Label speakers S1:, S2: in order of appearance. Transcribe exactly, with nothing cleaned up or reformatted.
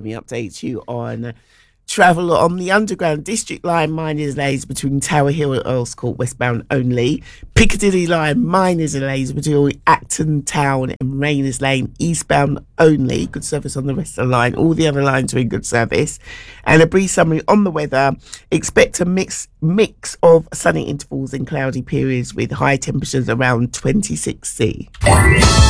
S1: Let me update you on travel on the Underground District Line. Miners lanes between Tower Hill and Earls Court westbound only. Piccadilly Line miners lanes between Acton Town and Rayners Lane eastbound only. Good service on the rest of the line. All the other lines are in good service. And a brief summary on the weather. Expect a mix mix of sunny intervals and cloudy periods with high temperatures around twenty-six C.